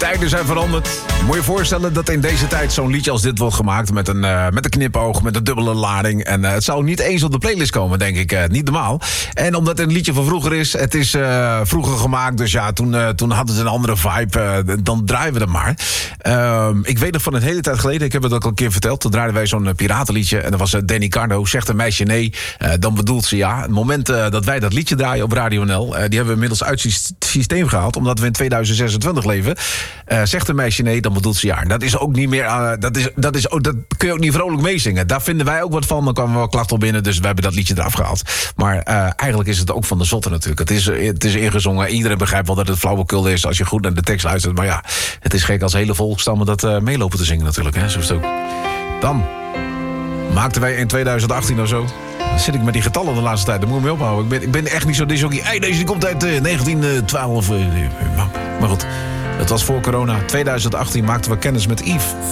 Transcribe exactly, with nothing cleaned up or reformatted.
Tijden zijn veranderd. Moet je je voorstellen dat in deze tijd zo'n liedje als dit wordt gemaakt... met een, uh, met een knipoog, met een dubbele lading. En uh, het zou niet eens op de playlist komen, denk ik. Uh, niet normaal. En omdat het een liedje van vroeger is... het is uh, vroeger gemaakt, dus ja, toen, uh, toen had het een andere vibe. Uh, dan draaien we het maar. Uh, ik weet nog van een hele tijd geleden... ik heb het ook al een keer verteld... toen draaiden wij zo'n uh, piratenliedje... en dat was uh, Danny Cardo. Zegt een meisje nee, uh, dan bedoelt ze ja. Het moment uh, dat wij dat liedje draaien op Radio N L... Uh, die hebben we inmiddels uit het systeem gehaald... omdat we in tweeduizend zesentwintig leven... Uh, zegt een meisje nee, dan bedoelt ze ja. Dat is ook niet meer... Uh, dat, is, dat, is, oh, dat kun je ook niet vrolijk meezingen. Daar vinden wij ook wat van. Dan kwamen we wel klachten op binnen, dus we hebben dat liedje eraf gehaald. Maar uh, eigenlijk is het ook van de zotte natuurlijk. Het is, het is ingezongen. Iedereen begrijpt wel dat het flauwekul is... als je goed naar de tekst luistert. Maar ja, het is gek als hele volkstammen dat uh, meelopen te zingen natuurlijk. Hè? Zo is het ook. Dan maakten wij in tweeduizend achttien of zo... Dan zit ik met die getallen de laatste tijd. Daar moet ik mee ophouden. Ik ben, ik ben echt niet zo disjockey. Hey, deze die komt uit uh, negentien twaalf. Uh, maar goed, het was voor corona. tweeduizend achttien maakten we kennis met Yves.